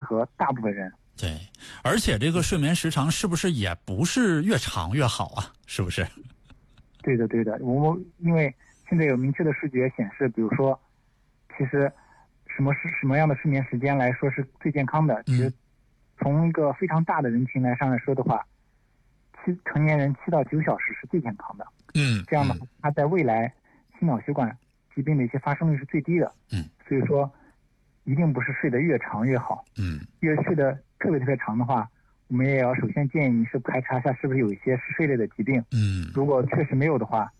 合大部分人。 对，而且这个睡眠时长是不是也不是越长越好啊？是不是？ 对的，我们因为现在有明确的数据显示，比如说，其实什么样的睡眠时间来说是最健康的？其实从一个非常大的人群上来说的话，成年人7到9小时是最健康的。这样的话，它在未来心脑血管疾病的一些发生率是最低的。所以说，一定不是睡得越长越好。越睡得特别长的话，我们也要首先建议你是排查一下是不是有一些嗜睡类的疾病。如果确实没有的话，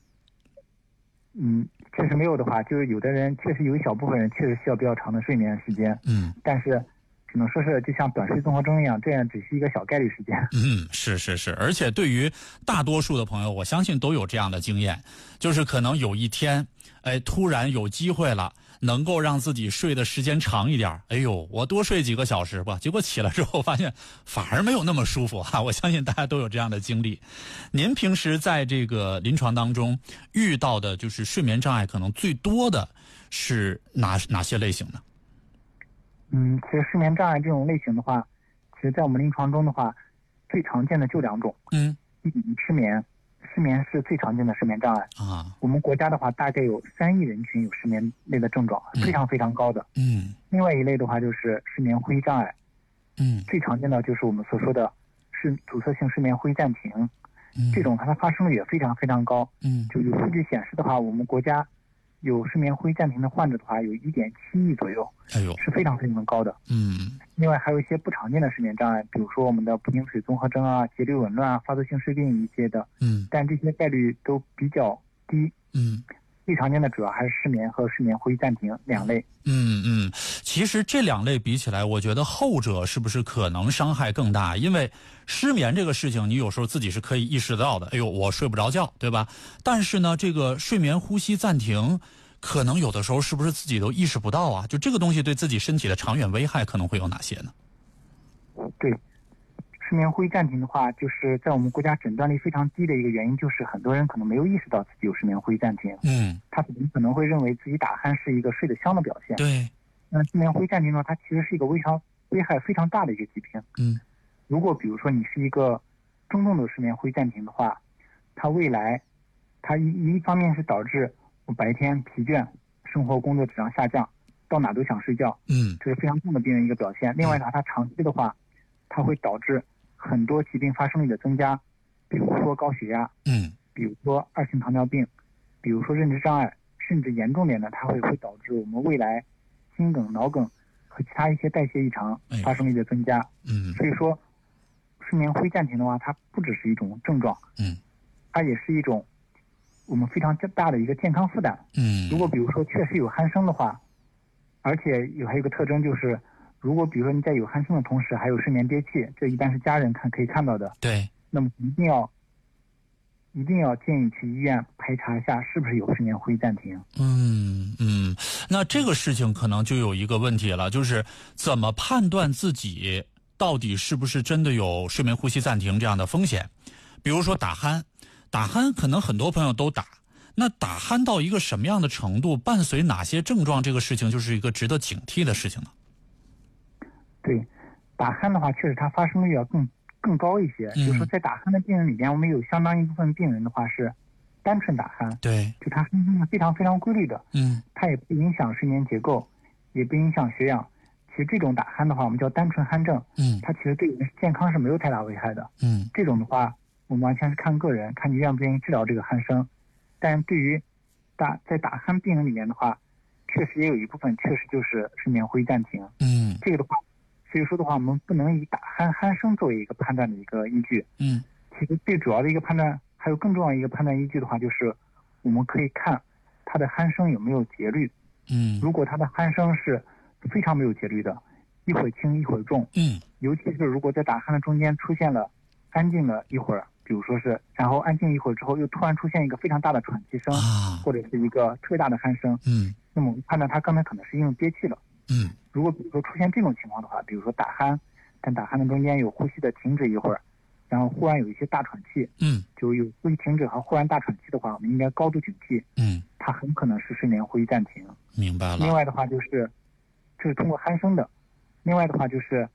就是有的人确实有一小部分人确实需要比较长的睡眠时间。但是只能说是就像短睡综合征一样，这样只是一个小概率事件。 是，而且对于大多数的朋友，我相信都有这样的经验，就是可能有一天，突然有机会了，能够让自己睡的时间长一点，我多睡几个小时吧，结果起来之后发现反而没有那么舒服啊！我相信大家都有这样的经历。您平时在这个临床当中遇到的就是睡眠障碍可能最多的是哪些类型呢？ 其实睡眠障碍这种类型的话，其实在我们临床中的话，最常见的就2种。一种失眠是最常见的睡眠障碍啊。我们国家的话，大概有3亿人群有失眠类的症状，非常非常高的。另外一类的话就是睡眠呼吸障碍。最常见的就是我们所说的是阻塞性睡眠呼吸暂停。这种它的发生率也非常非常高。就有数据显示的话，我们国家有睡眠呼吸暂停的患者的话，有1.7亿左右，是非常非常高的。另外还有一些不常见的睡眠障碍，比如说我们的不定水综合征啊、节律紊乱啊、发作性睡病一些的。但这些概率都比较低。最常见的主要还是失眠和睡眠呼吸暂停2类。 其实这2类比起来，我觉得后者是不是可能伤害更大？因为失眠这个事情，你有时候自己是可以意识到的，我睡不着觉，对吧？但是呢，这个睡眠呼吸暂停，可能有的时候是不是自己都意识不到啊？就这个东西对自己身体的长远危害可能会有哪些呢？ 对，睡眠呼吸暂停的话，就是在我们国家诊断率非常低的一个原因，就是很多人可能没有意识到自己有睡眠呼吸暂停。他可能会认为自己打鼾是一个睡得香的表现。 对。 那睡眠呼吸暂停呢，它其实是一个危害非常大的一个疾病。如果比如说你是一个中度的睡眠呼吸暂停的话，它未来它一方面是导致我白天疲倦，生活工作质量下降，到哪都想睡觉。这是非常重的病人一个表现。另外呢，它长期的话，它会导致很多疾病发生率的增加，比如说高血压，比如说2型糖尿病，比如说认知障碍，甚至严重点呢，它会导致我们未来心梗、脑梗和其他一些代谢异常发生率的增加。所以说，睡眠呼吸暂停的话，它不只是一种症状，它也是一种我们非常大的一个健康负担。如果比如说确实有鼾声的话，而且还有一个特征就是，如果比如说你在有鼾声的同时还有睡眠憋气，这一般是家人可以看到的。 对， 那么一定要建议去医院排查一下是不是有睡眠呼吸暂停。 那这个事情可能就有一个问题了，就是怎么判断自己到底是不是真的有睡眠呼吸暂停这样的风险？比如说打鼾可能很多朋友都打，那打鼾到一个什么样的程度，伴随哪些症状，这个事情就是一个值得警惕的事情呢？ 对，打鼾的话，确实它发生率要更高一些。就是说，在打鼾的病人里边，我们有相当一部分病人的话是单纯打鼾。 对， 就它声是非常非常规律的。它也不影响睡眠结构，也不影响血氧。其实这种打鼾的话，我们叫单纯鼾症。它其实对人健康是没有太大危害的。这种的话，我们完全是看个人，看你愿不愿意治疗这个鼾声。但对于在打鼾病人里面的话，确实也有一部分确实就是睡眠呼吸暂停。这个的话，所以说的话，我们不能以打鼾声作为一个判断的一个依据。其实最主要的一个判断，还有更重要的一个判断依据的话，就是我们可以看它的鼾声有没有节律。如果它的鼾声是非常没有节律的，一会儿轻一会儿重，尤其是如果在打鼾的中间出现了安静了一会儿，比如说是然后安静一会儿之后又突然出现一个非常大的喘气声，或者是一个特别大的鼾声，那么我们判断他刚才可能是因为憋气了。如果比如说出现这种情况的话，比如说打鼾，但打鼾的中间有呼吸的停止一会儿，然后忽然有一些大喘气，就有呼吸停止和忽然大喘气的话，我们应该高度警惕，它很可能是睡眠呼吸暂停。 明白了。 另外的话就是，这是通过鼾声的。另外的话就是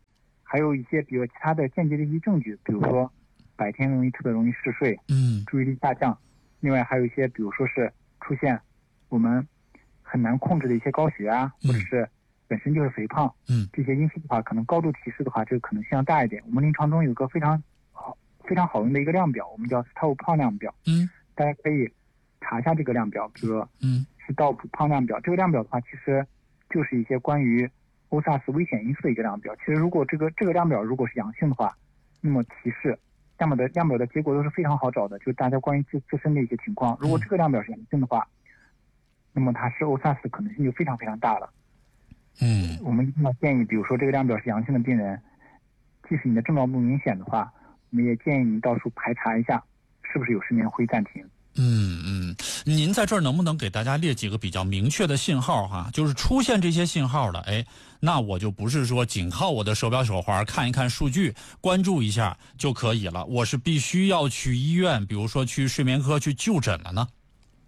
还有一些比如其他的间接的一些证据，比如说白天特别容易嗜睡，注意力下降。另外还有一些比如说是出现我们很难控制的一些高血压，或者是本身就是肥胖，这些因素的话，可能高度提示的话，这个可能性要大一点。我们临床中有个非常好用的一个量表，我们叫斯道普胖量表，大家可以查一下这个量表，比如说斯道普胖量表。这个量表的话，其实就是一些关于欧萨斯危险因素的一个量表。其实如果这个量表如果是阳性的话，那么提示量表的结果都是非常好找的，就是大家关于自身的一些情况。如果这个量表是阳性的话，那么它是欧萨斯可能性就非常非常大了。我们一定要建议，比如说这个量表是阳性的病人，即使你的症状不明显的话，我们也建议你到处排查一下，是不是有失眠会暂停。 您在这儿能不能给大家列几个比较明确的信号哈？就是出现这些信号了，那我就不是说仅靠我的手表手环看一看数据，关注一下就可以了，我是必须要去医院，比如说去睡眠科去就诊了呢？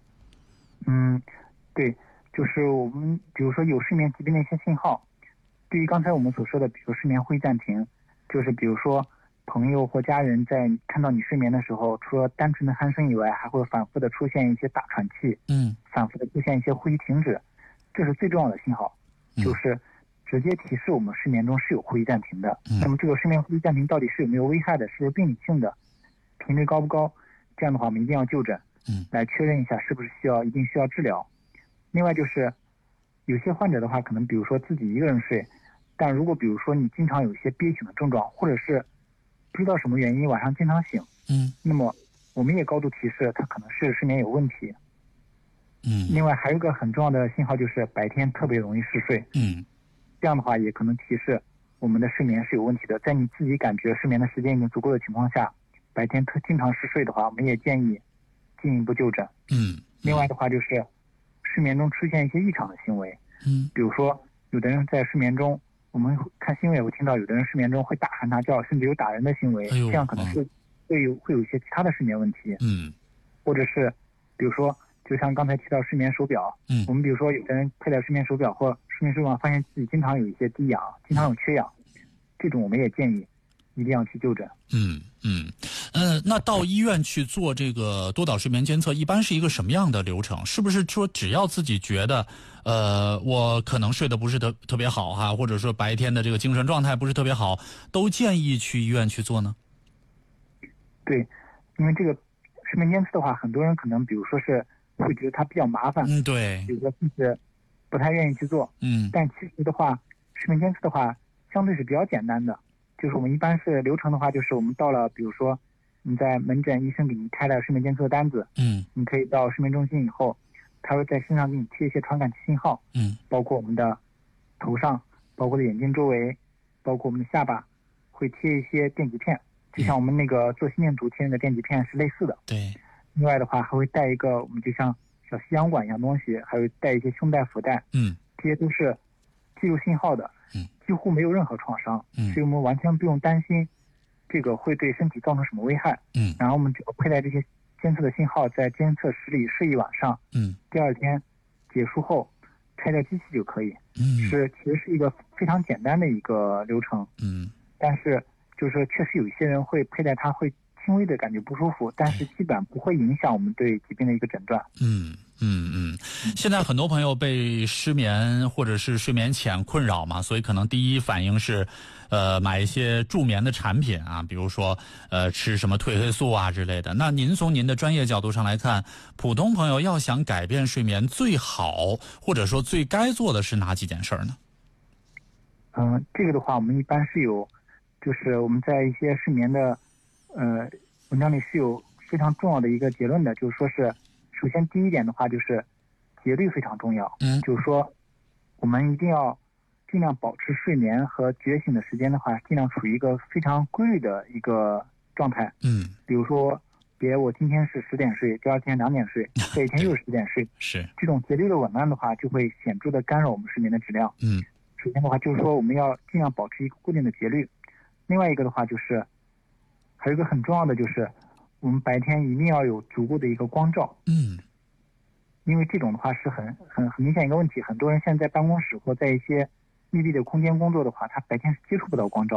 对，就是我们比如说有睡眠疾病的一些信号，对于刚才我们所说的，比如睡眠会暂停，就是比如说朋友或家人在看到你睡眠的时候，除了单纯的鼾声以外，还会反复的出现一些大喘气，反复的出现一些呼吸停止，这是最重要的信号，就是直接提示我们睡眠中是有呼吸暂停的。那么这个睡眠呼吸暂停到底是有没有危害的，是不是病理性的，频率高不高？这样的话我们一定要就诊，来确认一下是不是一定需要治疗。另外就是有些患者的话，可能比如说自己一个人睡，但如果比如说你经常有一些憋醒的症状，或者是不知道什么原因晚上经常醒，那么我们也高度提示他可能是睡眠有问题。另外还有一个很重要的信号就是白天特别容易嗜睡，这样的话也可能提示我们的睡眠是有问题的。在你自己感觉睡眠的时间已经足够的情况下，白天经常嗜睡的话，我们也建议进一步就诊。另外的话就是睡眠中出现一些异常的行为，比如说有的人在睡眠中，我们看新闻也会听到有的人睡眠中会大喊大叫，甚至有打人的行为，这样可能是会有一些其他的睡眠问题。或者是比如说就像刚才提到睡眠手表，我们比如说有的人佩戴睡眠手表或睡眠手表发现自己经常有一些低氧，经常有缺氧，这种我们也建议一定要去就诊。 那到医院去做这个多导睡眠监测一般是一个什么样的流程？是不是说只要自己觉得我可能睡得不是特别好哈，或者说白天的这个精神状态不是特别好，都建议去医院去做呢？ 对，因为这个睡眠监测的话，很多人可能比如说是会觉得它比较麻烦， 对， 比如说甚至不太愿意去做，但其实的话睡眠监测的话相对是比较简单的。就是我们一般是流程的话，就是我们到了比如说你在门诊医生给你开了睡眠监测的单子，你可以到睡眠中心以后，他会在身上给你贴一些传感器信号，包括我们的头上，包括的眼睛周围，包括我们的下巴，会贴一些电极片，就像我们那个做心电图贴那个电极片是类似的。 对。 另外的话还会带一个我们就像小吸氧管一样东西，还会带一些胸带腹带，这些都是记录信号的，几乎没有任何创伤，所以我们完全不用担心这个会对身体造成什么危害。然后我们只要佩戴这些监测的信号，在监测室里睡一晚上，第二天结束后拆掉机器就可以。其实是一个非常简单的一个流程。但是就是确实有一些人会佩戴它会轻微的感觉不舒服，但是基本不会影响我们对疾病的一个诊断。 现在很多朋友被失眠或者是睡眠浅困扰嘛，所以可能第一反应是买一些助眠的产品啊，比如说吃什么褪黑素啊之类的。那您从您的专业角度上来看，普通朋友要想改变睡眠，最好或者说最该做的是哪几件事呢？ 这个的话我们一般是有，就是我们在一些睡眠的文章里是有非常重要的一个结论的，就是说是首先第一点的话就是节律非常重要，就是说我们一定要尽量保持睡眠和觉醒的时间的话，尽量处于一个非常规律的一个状态。比如说别我今天是10点睡，第二天2点睡，这一天又是10点睡， 是这种节律的紊乱的话，就会显著的干扰我们睡眠的质量。首先的话就是说我们要尽量保持一个固定的节律。另外一个的话就是还有一个很重要的就是我们白天一定要有足够的一个光照。因为这种的话是很明显一个问题，很多人现在在办公室或在一些密闭的空间工作的话，他白天是接触不到光照。